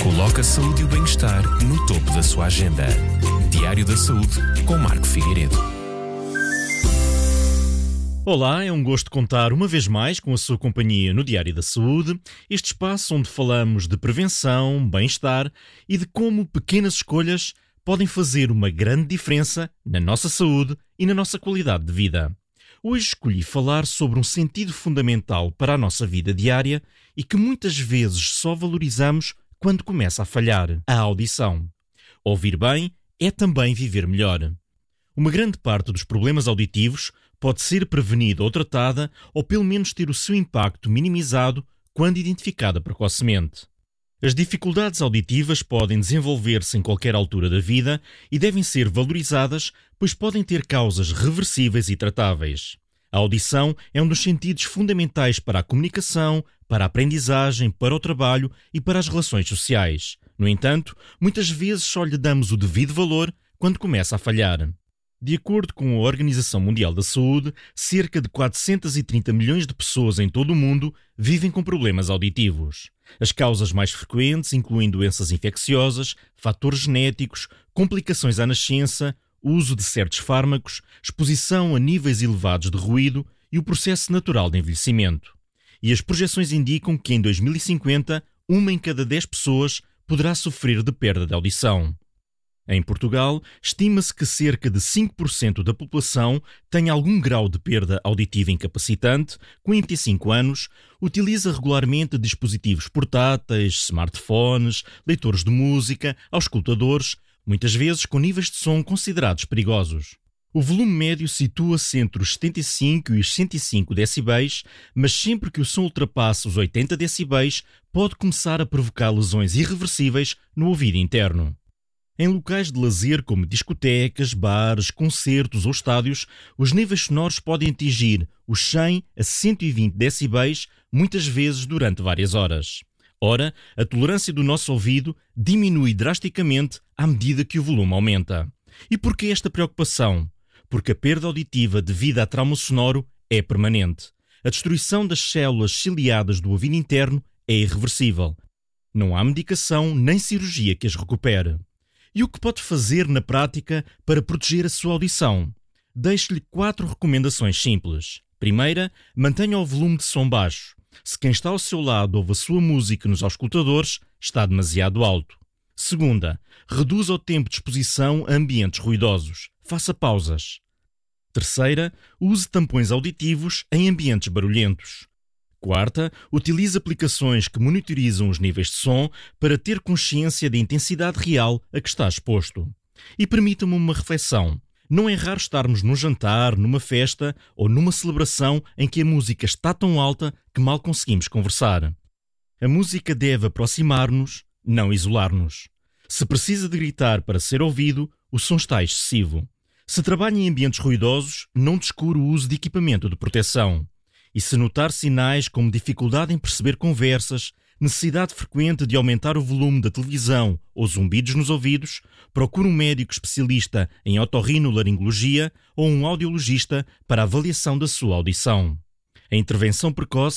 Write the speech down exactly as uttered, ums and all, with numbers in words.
Coloque a saúde e o bem-estar no topo da sua agenda. Diário da Saúde, com Marco Figueiredo. Olá, é um gosto contar uma vez mais com a sua companhia no Diário da Saúde, este espaço onde falamos de prevenção, bem-estar e de como pequenas escolhas podem fazer uma grande diferença na nossa saúde e na nossa qualidade de vida. Hoje escolhi falar sobre um sentido fundamental para a nossa vida diária e que muitas vezes só valorizamos quando começa a falhar: a audição. Ouvir bem é também viver melhor. Uma grande parte dos problemas auditivos pode ser prevenida ou tratada, ou pelo menos ter o seu impacto minimizado quando identificada precocemente. As dificuldades auditivas podem desenvolver-se em qualquer altura da vida e devem ser valorizadas, pois podem ter causas reversíveis e tratáveis. A audição é um dos sentidos fundamentais para a comunicação, para a aprendizagem, para o trabalho e para as relações sociais. No entanto, muitas vezes só lhe damos o devido valor quando começa a falhar. De acordo com a Organização Mundial da Saúde, cerca de quatrocentos e trinta milhões de pessoas em todo o mundo vivem com problemas auditivos. As causas mais frequentes incluem doenças infecciosas, fatores genéticos, complicações à nascença, uso de certos fármacos, exposição a níveis elevados de ruído e o processo natural de envelhecimento. E as projeções indicam que em dois mil e cinquenta, uma em cada dez pessoas poderá sofrer de perda de audição. Em Portugal, estima-se que cerca de cinco por cento da população tem algum grau de perda auditiva incapacitante, com vinte e cinco anos, utiliza regularmente dispositivos portáteis, smartphones, leitores de música, auscultadores, muitas vezes com níveis de som considerados perigosos. O volume médio situa-se entre os setenta e cinco e os cento e cinco decibéis, mas sempre que o som ultrapassa os oitenta decibéis, pode começar a provocar lesões irreversíveis no ouvido interno. Em locais de lazer como discotecas, bares, concertos ou estádios, os níveis sonoros podem atingir os cem a cento e vinte decibéis, muitas vezes durante várias horas. Ora, a tolerância do nosso ouvido diminui drasticamente à medida que o volume aumenta. E por que esta preocupação? Porque a perda auditiva devido a trauma sonoro é permanente. A destruição das células ciliadas do ouvido interno é irreversível. Não há medicação nem cirurgia que as recupere. E o que pode fazer na prática para proteger a sua audição? Deixo-lhe quatro recomendações simples. Primeira, mantenha o volume de som baixo. Se quem está ao seu lado ouve a sua música nos auscultadores, está demasiado alto. Segunda, reduza o tempo de exposição a ambientes ruidosos. Faça pausas. Terceira, use tampões auditivos em ambientes barulhentos. Quarta, utilize aplicações que monitorizam os níveis de som para ter consciência da intensidade real a que está exposto. E permita-me uma reflexão. Não é raro estarmos num jantar, numa festa ou numa celebração em que a música está tão alta que mal conseguimos conversar. A música deve aproximar-nos, não isolar-nos. Se precisa de gritar para ser ouvido, o som está excessivo. Se trabalha em ambientes ruidosos, não descure o uso de equipamento de proteção. E se notar sinais como dificuldade em perceber conversas, necessidade frequente de aumentar o volume da televisão ou zumbidos nos ouvidos, procure um médico especialista em otorrinolaringologia ou um audiologista para avaliação da sua audição. A intervenção precoce